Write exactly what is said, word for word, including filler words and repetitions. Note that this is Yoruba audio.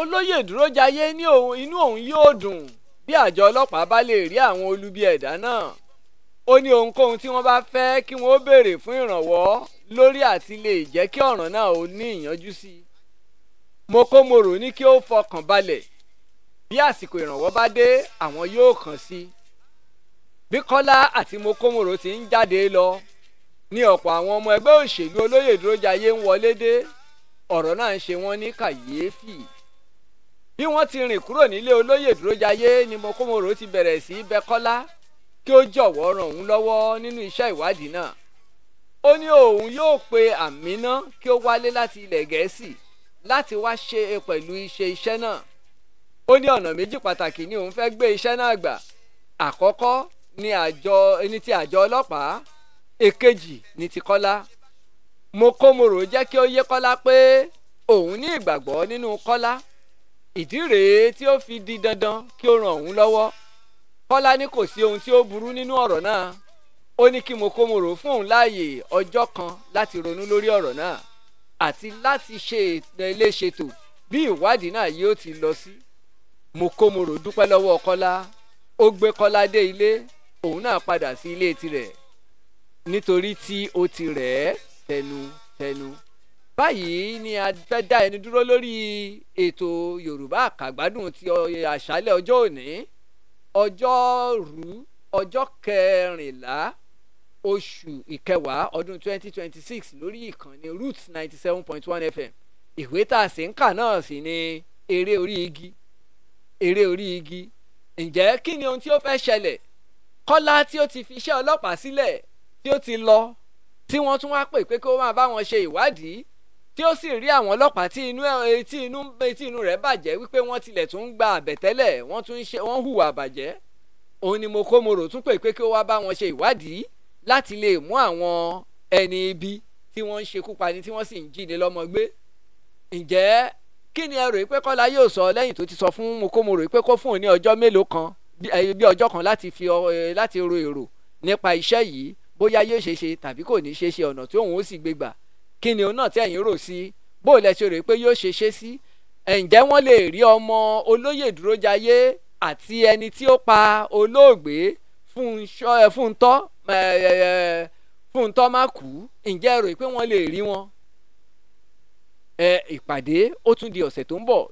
olóyè Dúrójayé ní òun inú òun yóò dùn bí àjọ ọlọ́pàá bá lè rí àwọn olubi ẹ̀dá náà. Ó ní ohunkóhun tí wọ́n bá fẹ́ kí wọ́n ó béèrè fún ìrànwọ́ lórí àti lè jẹ́ kí ọ̀ràn náà ó ní ìyanjú sí i. Mokomoro ní kí ó fọkàn balẹ̀, bí àsìkò ìrànwọ́ bá dé àwọn yóò kàn sí i. Bí Kọ́lá àti Mokomoro ti ń jáde lọ ní ọ̀pọ̀ àwọn ọmọ ẹgbẹ́ òṣèlú olóyè Dúrójayé ń wọlé dé. Ọ̀rọ̀ náà ń ṣe wọ́n ní kàyéfì. Bí wọ́n ti rìn kúrò nílé olóyè Dúrójayé ni Mokomoro ti bẹ̀rẹ̀ sí í bẹ Kọ́lá kí ó jọ̀wọ́ ràn òun lọ́wọ́ nínú iṣẹ́ ìwádìí náà. Ó ní òun yóò pe Àmínà kí ó wálé láti ilẹ̀ Gẹ̀ẹ́sì láti wá ṣe pẹ̀lú iṣẹ́ iṣẹ́ náà. Ó ní ọ̀nà méjì pàtàkì ni òun fẹ́ gbé iṣẹ́ náà gbà. Àkọ́kọ́ ni àjọ ní ti àjọ ọlọ́pàá, èkejì ni ti Kọ́lá. Mokomoro jẹ́ kí ó yé Kọ́lá pé òun ní ìgbàgbọ́ nínú Kọ́lá. Ìdí rèé tí ó fi di dandan kí ó ràn òun lọ́wọ́. Kọ́lá ní kò sí ohun tí ó burú nínú ọ̀rọ̀ náà. Ó ní kí Mokomoro fún òun láàyè ọjọ́ kan láti ronú lórí ọ̀rọ̀ náà àti láti ṣe ilé ṣètò bí ìwádìí náà yóò ti lọ sí. Mokomoro dúpẹ́ lọ́wọ́ Kọ́lá. Ó gbé Kọ́lá dé ilé, òun náà padà sí ilé tirẹ̀ nítorí tí ó ti rẹ̀ ẹ́ tẹnutẹnu. Báyìí ni a fẹ́ dá ẹni dúró lórí ètò Yorùbá Àkàgbádùn ti àṣálẹ́ ọjọ́ òní, ọjọ́rú ọjọ́ kẹrìnlá oṣù ìkẹwàá ọdún twenty twenty six lórí ìkànnì Roots ninety seven point one F M. Ìwé tá a sì ń kà náà sì ni eré orí igi. Eré orí igi. Ǹjẹ́ kí ni ohun tí ó fẹ́ ṣẹlẹ̀? Kọ́lá tí ó ti fi iṣẹ́ ọlọ́pàá sílẹ̀ tí ó ti lọ, tí wọ́n tún wá pè pé kí ó máa bá wọn ṣe ìwádìí, tí ó sì rí àwọn ọlọ́pàá tí inú tí inú tí inú rẹ̀ bàjẹ́ wípé wọ́n tilẹ̀ tún ń gba àbẹ̀tẹ́lẹ̀, wọ́n tún ń ṣe wọ́n hùwà bàjẹ́. Òun ni Mokomoro tún pè pé kí ó wá bá wọn ṣe ìwádìí láti lè mú àwọn ẹni ibi tí wọ́n ń ṣekú pani tí wọ́n sì ń jíni lọ́mọ gbé. Ǹjẹ́ kí ni ẹ rò pé Kọ́lá yóò sọ lẹ́yìn tó ti sọ fún Mokomoro pé kó fún òun ní ọjọ́ mélòó kan bí ọjọ́ kan láti fi láti ro èrò nípa iṣẹ́ yìí, bóyá yóò ṣe ṣe tàbí kò ní ṣe ṣe, ọ̀nà tí òun ó sì gbé gbà? Kí ni òun náà tí ẹ̀yin rò sí? Bó lẹ ṣe rò pé yóò ṣe ṣe sí? Ǹjẹ́ wọ́n lè rí ọmọ olóyè Dúrójayé àti ẹni tí ó pa olóògbé Fúntọ́ Fúntọ́ Mákù? Ǹjẹ́ ẹ rò pé wọ́n lè rí wọn? Ẹ ìpàdé ó tún di ọ̀sẹ̀ tó ń bọ̀